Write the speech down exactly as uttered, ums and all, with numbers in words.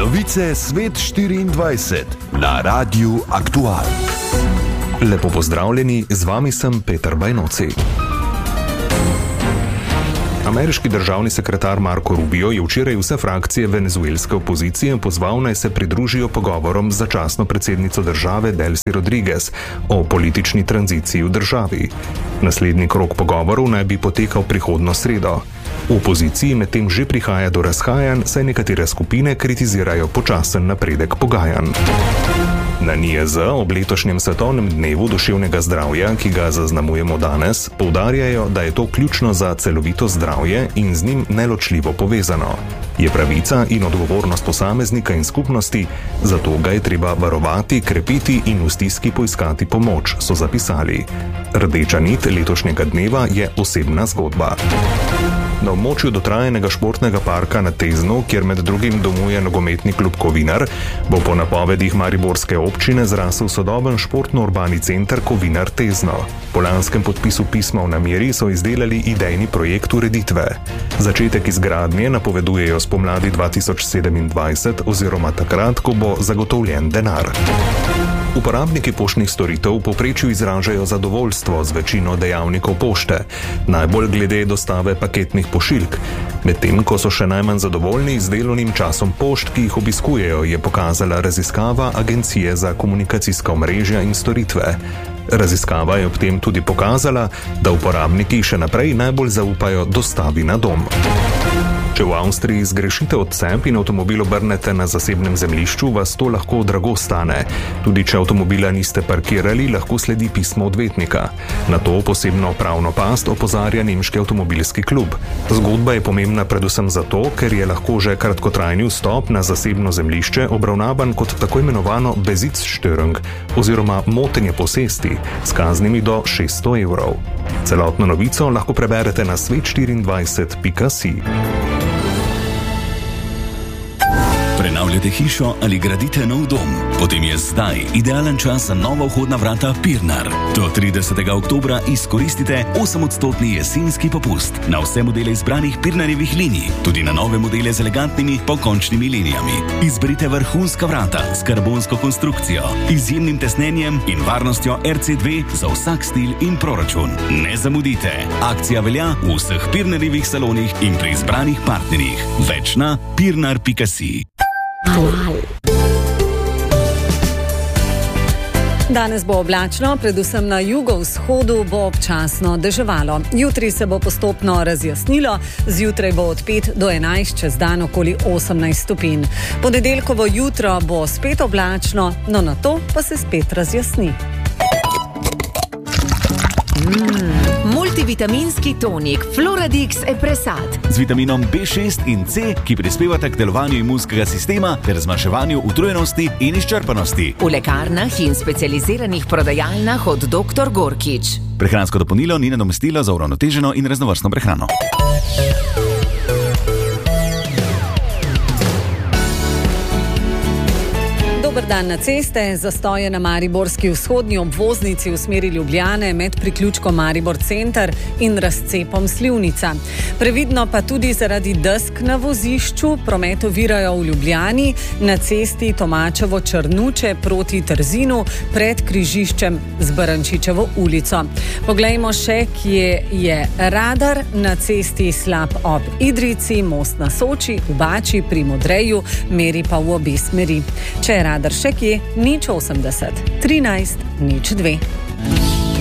Novice Svet štiriindvajset na Radiu Aktual. Lepo pozdravljeni, z vami sem Peter Bajnoci. Ameriški državni sekretar Marco Rubio je včeraj vse frakcije venezuelske opozicije pozval, naj se pridružijo pogovorom z začasno predsednico države Delcy Rodriguez o politični tranziciji v državi. Naslednji krog pogovorov naj bi potekal prihodnjo sredo. V opoziciji medtem že prihaja do razhajanj, saj nekatere skupine kritizirajo počasen napredek pogajanj. Na N I E Z ob letošnjem svetovnem dnevu duševnega zdravja, ki ga zaznamujemo danes, poudarjajo, da je to ključno za celovito zdravje in z njim neločljivo povezano. Je pravica in odgovornost posameznika in skupnosti, zato ga je treba varovati, krepiti in v stiski poiskati pomoč, so zapisali. Rdeča nit letošnjega dneva je osebna zgodba. Na območju dotrajanega športnega parka na Teznu, kjer med drugim domuje nogometni klub Kovinar, bo po napovedih mariborske občine zrasel sodoben športno-urbani center Kovinar Tezno. Po lanskem podpisu pisma o nameri so izdelali idejni projekt ureditve. Začetek izgradnje napovedujejo spomladi dva tisoč sedemindvajset oziroma takrat, ko bo zagotovljen denar. Uporabniki poštnih storitev v povprečju izražajo zadovoljstvo z večino dejavnikov pošte, najbolj glede dostave paketnih pošiljk, medtem ko so še najmanj zadovoljni z delovnim časom pošt, ki jih obiskujejo, je pokazala raziskava Agencije za komunikacijska omrežja in storitve. Raziskava je ob tem tudi pokazala, da uporabniki še naprej najbolj zaupajo dostavi na dom. Če v Avstriji zgrešite odcep in avtomobil obrnete na zasebnem zemljišču, vas to lahko drago stane. Tudi če avtomobila niste parkirali, lahko sledi pismo odvetnika. Na to posebno pravno past opozarja nemški avtomobilski klub. Zgodba je pomembna predvsem zato, ker je lahko že kratkotrajni vstop na zasebno zemljišče obravnavan kot tako imenovano Besitzstörung oziroma motenje posesti s kaznimi do šeststo evrov. Celotno novico lahko preberete na svet štiriindvajset pika si. Prenavljate hišo ali gradite nov dom? Potem je zdaj idealen čas za nova vhodna vrata Pirnar. Do tridesetega oktobra izkoristite osemodstotni jesenski popust na vse modele izbranih Pirnarjevih linij, tudi na nove modele z elegantnimi pokončnimi linijami. Izberite vrhunska vrata s karbonsko konstrukcijo, izjemnim tesnenjem in varnostjo R C dve za vsak stil in proračun. Ne zamudite! Akcija velja v vseh Pirnarjevih salonih in pri izbranih partnerjih. Več na pirnar pika si. Danes bo oblačno, predvsem na jugovzhodu bo občasno deževalo. Jutri se bo postopno razjasnilo, zjutraj bo od pet do enajst, čez dan okoli osemnajst stopinj. Ponedeljkovo jutro bo spet oblačno, no nato pa se spet razjasni. Mm. Multivitaminski tonik Floradix Epresat z vitaminom B šest in C, ki prispevata k delovanju imunskega sistema ter zmanjševanju utrujenosti in izčrpanosti. V lekarnah in specializiranih prodajalnah od doktor Gorkič. Prehransko dopolnilo ni nadomestilo za uravnoteženo in raznovrstno prehrano. Dober dan na ceste, zastoje na mariborski vzhodni obvoznici v smeri Ljubljane med priključkom Maribor center in razcepom Slivnica. Previdno pa tudi zaradi desk na vozišču, promet ovirajo v Ljubljani na cesti Tomačevo-Črnuče proti Trzinu pred križiščem z Barančičevo ulico. Poglejmo še, kje je radar. Na cesti slab ob Idrijci, most na Soči, v Bači pri Modreju, meri pa v obe smeri. Če je radar še kje, nič osemdeset, trinajst, nič dve.